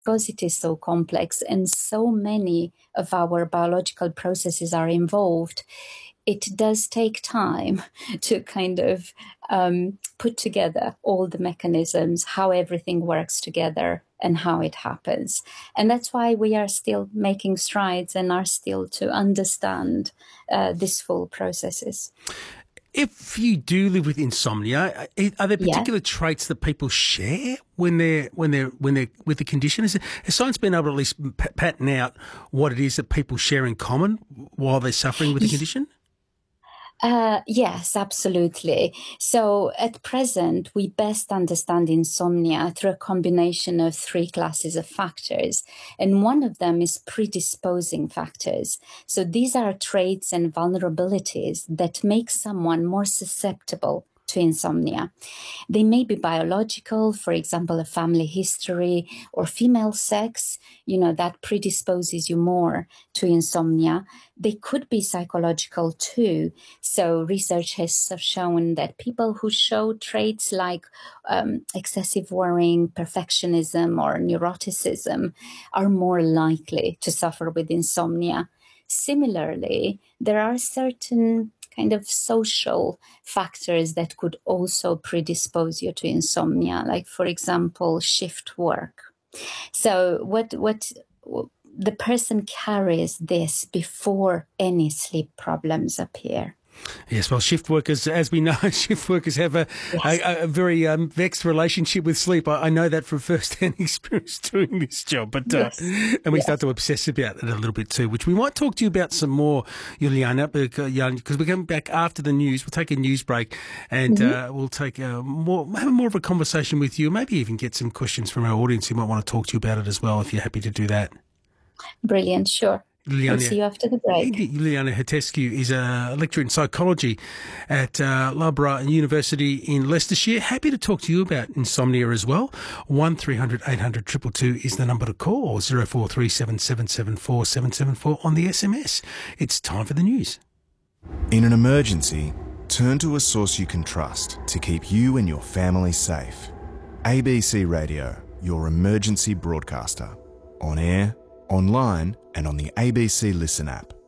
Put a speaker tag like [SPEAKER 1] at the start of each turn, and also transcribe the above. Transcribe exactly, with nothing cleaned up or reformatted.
[SPEAKER 1] because it is so complex and so many of our biological processes are involved, it does take time to kind of um, put together all the mechanisms, how everything works together and how it happens. And that's why we are still making strides and are still to understand uh, these full processes.
[SPEAKER 2] If you do live with insomnia, are there particular yeah. traits that people share when they're when they're when they're with the condition? Has, has science been able to at least pattern out what it is that people share in common while they're suffering with the condition?
[SPEAKER 1] Uh, yes, absolutely. So at present, we best understand insomnia through a combination of three classes of factors. And one of them is predisposing factors. So these are traits and vulnerabilities that make someone more susceptible to insomnia. They may be biological, for example, a family history or female sex, you know, that predisposes you more to insomnia. They could be psychological too. So research has shown that people who show traits like um, excessive worrying, perfectionism, or neuroticism are more likely to suffer with insomnia. Similarly, there are certain kind of social factors that could also predispose you to insomnia, like, for example, shift work. So what what the person carries this before any sleep problems appear.
[SPEAKER 2] Yes, well, shift workers, as we know, shift workers have a, yes. a, a very um, vexed relationship with sleep. I, I know that from first-hand experience doing this job. But uh, yes. And we yes. start to obsess about it a little bit too, which we might talk to you about some more, Juliana, because we're coming back after the news. We'll take a news break and mm-hmm. uh, we'll take a more, have more of a conversation with you, maybe even get some questions from our audience who might want to talk to you about it as well, if you're happy to do that.
[SPEAKER 1] Brilliant, sure.
[SPEAKER 2] Liliana,
[SPEAKER 1] we'll see you after the break.
[SPEAKER 2] Juliana Hetescu is a lecturer in psychology at uh, Loughborough University in Leicestershire. Happy to talk to you about insomnia as well. one three hundred eight hundred two two two is the number to call, or zero four three seven seven seven four seven seven four on the S M S. It's time for the news.
[SPEAKER 3] In an emergency, turn to a source you can trust to keep you and your family safe. A B C Radio, your emergency broadcaster. On air, online and on the A B C Listen app.